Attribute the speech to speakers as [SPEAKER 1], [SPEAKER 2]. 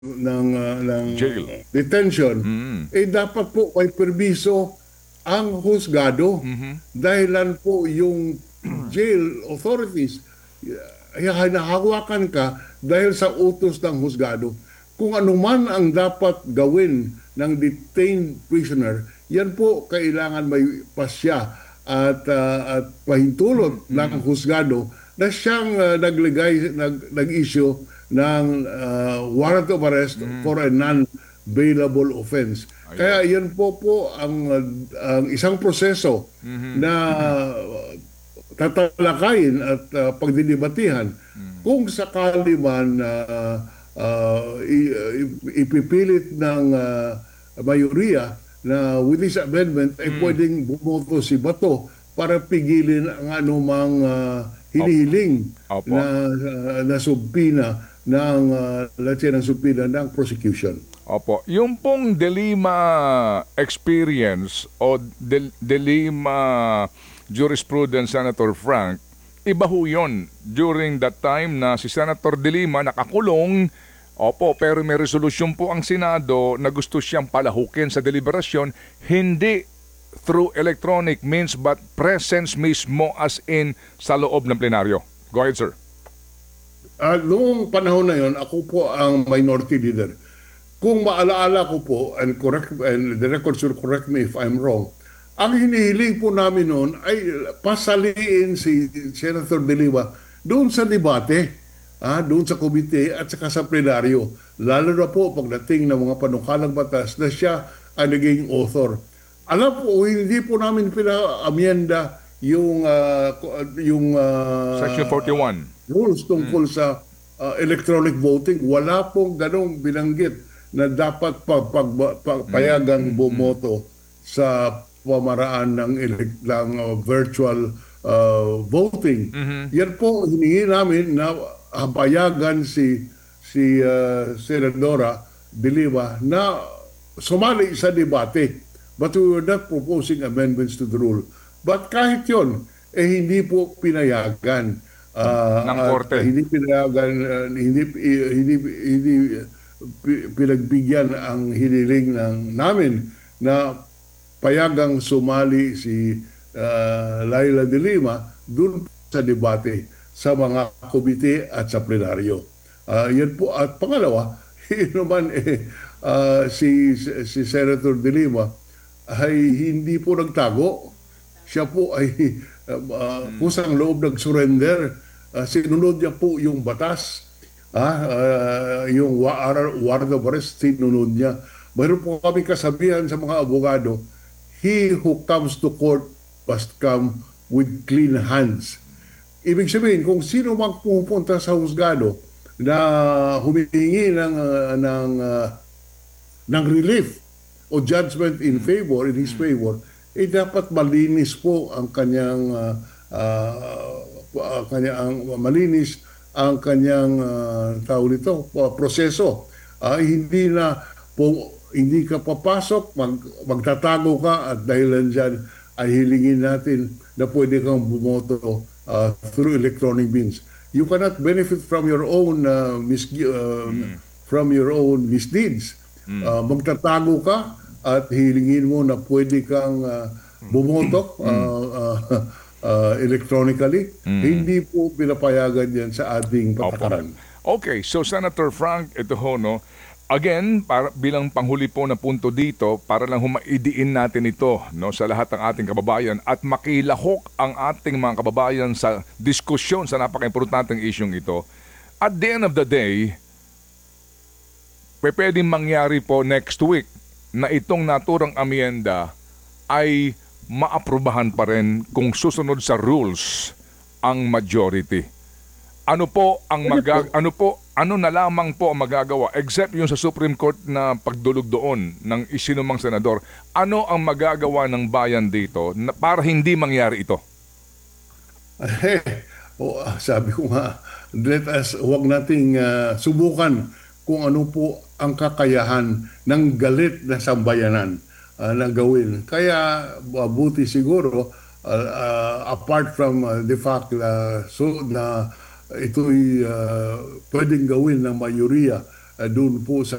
[SPEAKER 1] ng
[SPEAKER 2] Jail.
[SPEAKER 1] detention,
[SPEAKER 2] Mm.
[SPEAKER 1] dapat po may permiso ang husgado.
[SPEAKER 2] Mhm.
[SPEAKER 1] Dahilan po yung jail authorities, hinahawakan ka dahil sa utos ng husgado. Kung ano man ang dapat gawin ng detained prisoner, yan po kailangan may pasya at pahintulot ng husgado na siyang nag-issue ng warrant of arrest for a non-bailable offense. Kaya
[SPEAKER 2] Ayun.
[SPEAKER 1] yan po ang isang proseso
[SPEAKER 2] Mhm.
[SPEAKER 1] na tatalakayin at pagdidibatihan kung sakali man ipipilit ng mayoriya na with this amendment ay pwedeng bumoto si Bato para pigilin ang anumang
[SPEAKER 2] Opo.
[SPEAKER 1] hinihiling
[SPEAKER 2] Opo.
[SPEAKER 1] na subpina ng let's say ng subpina ng prosecution.
[SPEAKER 2] Opo. Yung pong Delima experience o Delima jurisprudence, Senator Frank, iba ho yun. During that time na si Senator Delima nakakulong, opo, pero may resolusyon po ang Senado na gusto siyang palahukin sa deliberasyon, hindi through electronic means but presence mismo as in sa loob ng plenaryo. Go ahead, sir.
[SPEAKER 1] Noong panahon na yon, ako po ang minority leader. Kung maalaala ko po, and the record should correct me if I'm wrong, ang hinihiling po namin noon ay pasaliin si Senator De Lima doon sa debate, doon sa komite at saka sa plenaryo. Lalo na po pagdating ng mga panukalang batas na siya ang naging author. Alam po, hindi po namin pina-amyenda yung
[SPEAKER 2] Section 41.
[SPEAKER 1] rules tungkol sa electronic voting. Wala pong ganong binanggit na dapat payagang bumoto sa pamaraan ng virtual voting. Yan po hiningi namin na payagan si Senadora De Lima na sumali sa debate. But we were not proposing amendments to the rule. But kahit yon, hindi po pinayagan.
[SPEAKER 2] Ng korte.
[SPEAKER 1] Hindi pinayagan, hindi pinagbigyan ang hiniling namin na payagang sumali si Laila De Lima dun sa debate sa mga komite at sa plenaryo. Yan po. At pangalawa, yun naman si Senator De Lima ay hindi po nagtago. Siya po ay kusang loob nag-surrender. Sinunod niya po yung batas. Yung warrant of arrest, sinunod niya. Mayroon po kami kasabihan sa mga abogado, he who comes to court must come with clean hands. Ibig sabihin, kung sino mang pupunta sa husgado na humihingi ng relief o judgment in favor, in his favor, dapat malinis po ang malinis ang kanyang tawag nito, proseso. Hindi ka papasok, magtatago ka at dahilan dyan ay hilingin natin na pwede kang bumoto through electronic means. You cannot benefit from your own misdeeds. Magtatago ka at hilingin mo na pwede kang bumoto electronically. Hindi po pinapayagan yan sa ating patakaran.
[SPEAKER 2] Okay, so Senator Frank, ito ho, no? Again, bilang panghuli po na punto dito, para lang humaidiin natin ito, no, sa lahat ng ating kababayan at makilahok ang ating mga kababayan sa diskusyon sa napaka-importanteng isyong ito. At the end of the day, pwedeng mangyari po next week na itong naturang amyenda ay maaprubahan pa rin kung susunod sa rules ang majority. Ano na lamang po ang magagawa except yung sa Supreme Court na pagdulog doon ng isinumang senador? Ano ang magagawa ng bayan dito para hindi mangyari ito?
[SPEAKER 1] Sabi ko nga, huwag nating subukan kung ano po ang kakayahan ng galit na sambayanan na gawin. Kaya buti siguro, apart from the fact na ito'y pwedeng gawin ng mayoriya, doon po sa